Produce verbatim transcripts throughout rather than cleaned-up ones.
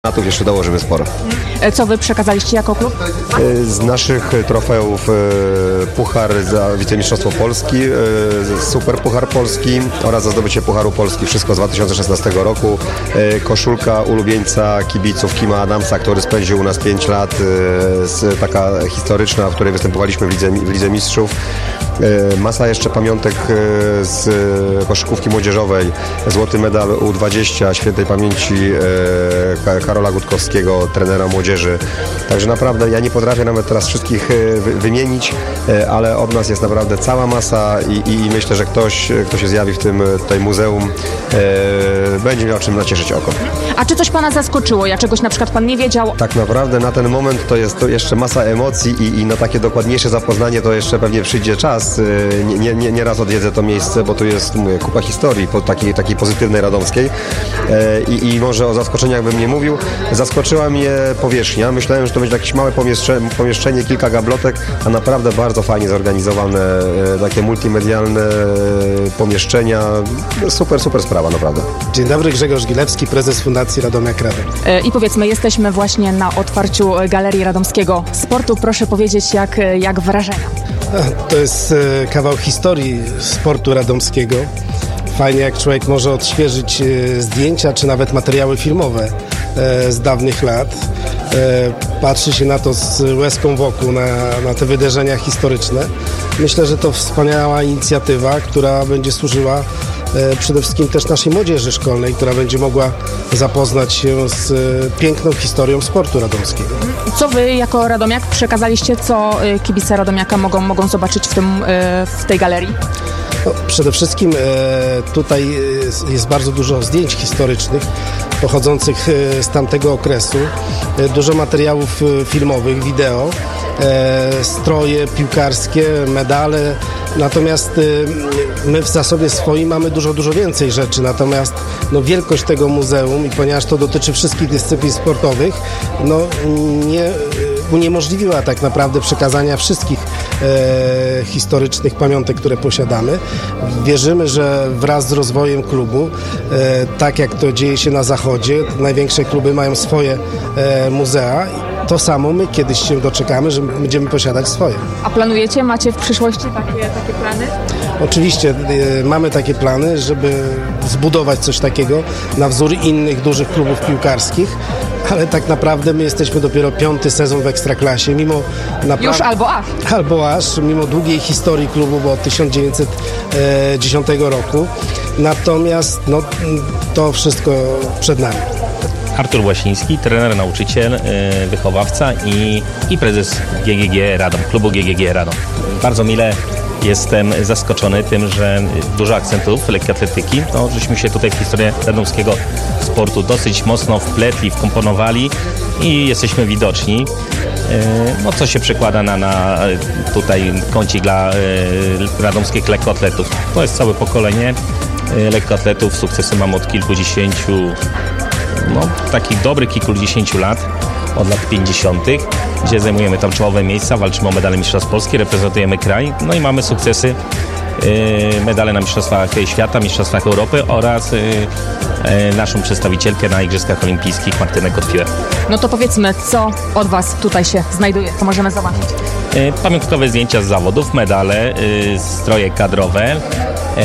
Czempionatów jeszcze dołożymy sporo. Co wy przekazaliście jako klub? Z naszych trofeów puchar za wicemistrzostwo Polski, super puchar Polski oraz za zdobycie pucharu Polski, wszystko z dwa tysiące szesnastego roku. Koszulka ulubieńca kibiców Kima Adamsa, który spędził u nas pięć lat, taka historyczna, w której występowaliśmy w Lidze, w Lidze Mistrzów. Masa jeszcze pamiątek z koszykówki młodzieżowej, złoty medal U dwadzieścia świętej pamięci Karola Gutkowskiego, trenera młodzieży. Także naprawdę ja nie potrafię nawet teraz wszystkich wymienić, ale od nas jest naprawdę cała masa i, i myślę, że ktoś, kto się zjawi w tym tutaj muzeum, będzie miał czym nacieszyć oko. A czy coś pana zaskoczyło? Ja czegoś na przykład pan nie wiedział? Tak naprawdę na ten moment to jest to jeszcze masa emocji i, i na takie dokładniejsze zapoznanie to jeszcze pewnie przyjdzie czas. Nie, nie, nie, nie raz odwiedzę to miejsce, bo tu jest mówię, kupa historii po takiej, takiej pozytywnej radomskiej I, i może o zaskoczeniach bym nie mówił. Zaskoczyła mnie powierzchnia. Myślałem, że to będzie jakieś małe pomieszczenie, pomieszczenie kilka gablotek, a naprawdę bardzo fajnie zorganizowane, takie multimedialne pomieszczenia. Super, super sprawa, naprawdę. Dzień dobry, Grzegorz Gilewski, prezes Fundacji Radomiak Radom. I powiedzmy, jesteśmy właśnie na otwarciu Galerii Radomskiego Sportu. Proszę powiedzieć, jak, jak wrażenia? To jest kawał historii sportu radomskiego. Fajnie, jak człowiek może odświeżyć zdjęcia, czy nawet materiały filmowe z dawnych lat. Patrzy się na to z łezką wokół, na, na te wydarzenia historyczne. Myślę, że to wspaniała inicjatywa, która będzie służyła przede wszystkim też naszej młodzieży szkolnej, która będzie mogła zapoznać się z piękną historią sportu radomskiego. Co wy jako Radomiak przekazaliście, co kibice Radomiaka mogą, mogą zobaczyć w, tym, w tej galerii? No, przede wszystkim e, tutaj jest bardzo dużo zdjęć historycznych pochodzących z tamtego okresu, e, dużo materiałów filmowych, wideo, e, stroje piłkarskie, medale. Natomiast e, my w zasobie swoim mamy dużo, dużo więcej rzeczy. Natomiast no, wielkość tego muzeum, i ponieważ to dotyczy wszystkich dyscyplin sportowych, no nie uniemożliwiła tak naprawdę przekazania wszystkich e, historycznych pamiątek, które posiadamy. Wierzymy, że wraz z rozwojem klubu, e, tak jak to dzieje się na zachodzie, największe kluby mają swoje e, muzea. To samo my kiedyś się doczekamy, że będziemy posiadać swoje. A planujecie, macie w przyszłości takie, takie plany? Oczywiście e, mamy takie plany, żeby zbudować coś takiego na wzór innych dużych klubów piłkarskich, ale tak naprawdę my jesteśmy dopiero piąty sezon w Ekstraklasie, mimo naprawdę... Już albo aż. Albo aż, mimo długiej historii klubu, bo od tysiąc dziewięćset dziesiątego roku. Natomiast no, to wszystko przed nami. Artur Łasiński, trener, nauczyciel, wychowawca i, i prezes G G G Radom, klubu G G G Radom. Bardzo mile jestem zaskoczony tym, że dużo akcentów lekkiej atletyki, no, żeśmy się tutaj w historię radomskiego sportu dosyć mocno wpletli, wkomponowali i jesteśmy widoczni. No, co się przekłada na, na tutaj kącik dla radomskich lekkoatletów. To jest całe pokolenie lekkoatletów, sukcesy mam od kilkudziesięciu, no takich dobrych kilkudziesięciu lat, od lat pięćdziesiątych, gdzie zajmujemy tam czołowe miejsca, walczymy o medale Mistrzostw Polski, reprezentujemy kraj, no i mamy sukcesy, yy, medale na Mistrzostwach Świata, Mistrzostwach Europy oraz yy, yy, naszą przedstawicielkę na Igrzyskach Olimpijskich, Martynę Kotwiłę. No to powiedzmy, co od was tutaj się znajduje, co możemy zobaczyć? Yy, pamiątkowe zdjęcia z zawodów, medale, yy, stroje kadrowe, yy,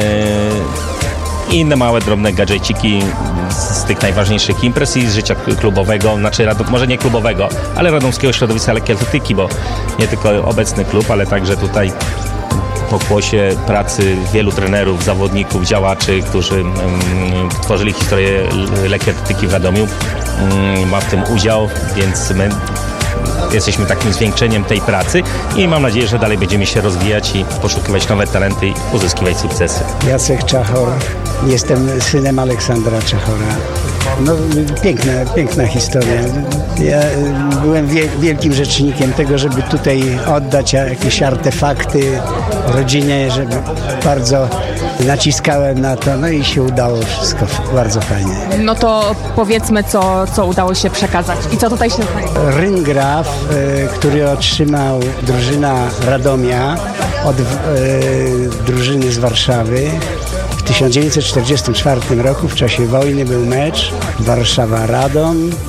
i inne małe, drobne gadżeciki z tych najważniejszych imprez i z życia klubowego, znaczy może nie klubowego, ale radomskiego środowiska lekkiej atletyki, bo nie tylko obecny klub, ale także tutaj pokłosie pracy wielu trenerów, zawodników, działaczy, którzy um, tworzyli historię lekkiej atletyki w Radomiu, um, ma w tym udział, więc my jesteśmy takim zwieńczeniem tej pracy i mam nadzieję, że dalej będziemy się rozwijać i poszukiwać nowe talenty i uzyskiwać sukcesy. Jacek Czachor, jestem synem Aleksandra Czachora. No, piękna, piękna historia. Ja byłem wielkim rzecznikiem tego, żeby tutaj oddać jakieś artefakty rodzinie, żeby bardzo naciskałem na to, no i się udało wszystko bardzo fajnie. No to powiedzmy, co, co udało się przekazać i co tutaj się znajduje. Ryngraf, y, który otrzymał drużyna Radomia od y, drużyny z Warszawy w W tysiąc dziewięćset czterdziestym czwartym roku w czasie wojny był mecz Warszawa-Radom.